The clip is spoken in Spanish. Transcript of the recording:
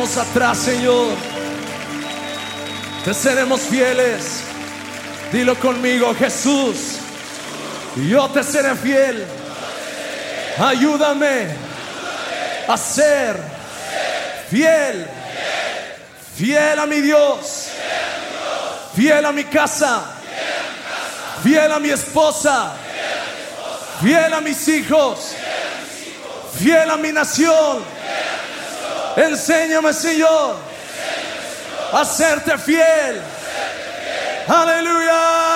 Atrás, Señor, te seremos fieles. Dilo conmigo: Jesús, yo te seré fiel. Ayúdame a ser fiel, fiel a mi Dios, fiel a mi casa, fiel a mi esposa, fiel a mis hijos, fiel a mi nación. Enséñame, Señor, a serte fiel. Aleluya.